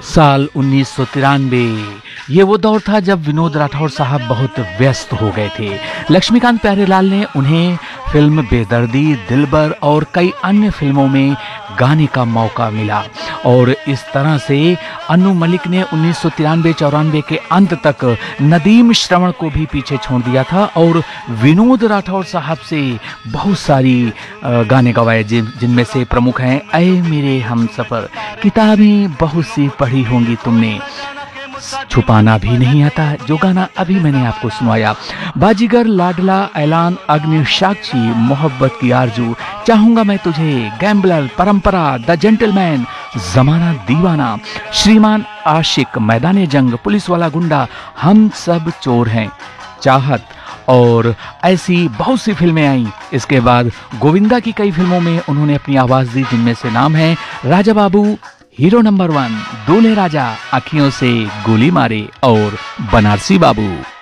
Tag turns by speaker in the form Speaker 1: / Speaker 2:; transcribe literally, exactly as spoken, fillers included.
Speaker 1: साल उन्नीस सौ तिरानवे ये वो दौर था जब विनोद राठौर साहब बहुत व्यस्त हो गए थे। लक्ष्मीकांत प्यारेलाल ने उन्हें फिल्म बेदर्दी, दिलबर और कई अन्य फिल्मों में गाने का मौका मिला और इस तरह से अनु मलिक ने उन्नीस सौ तिरानवे चौरानवे के अंत तक नदीम श्रवण को भी पीछे छोड़ दिया था और विनोद राठौर साहब से बहुत सारी गाने गवाए, जिन जिनमें से प्रमुख हैं ऐ मेरे हमसफर, किताबें बहुत सी पढ़ी होंगी तुमने, छुपाना भी नहीं आता, जो गाना अभी मैंने आपको सुनाया, बाजीगर, लाडला, ऐलान, अग्नि साक्षी, मोहब्बत की आरजू, चाहूंगा मैं तुझे, गैम्बलर, परंपरा, द जेंटलमैन, जमाना दीवाना, श्रीमान आशिक, मैदाने जंग, पुलिस वाला गुंडा, हम सब चोर हैं, चाहत और ऐसी बहुत सी फिल्में आईं। इसके बाद गोविंदा की कई फिल्मों में उन्होंने अपनी आवाज दी, जिनमें से नाम है Raja Babu, hero number one, दूल्हे राजा, आँखियों से गोली मारे और बनारसी बाबू।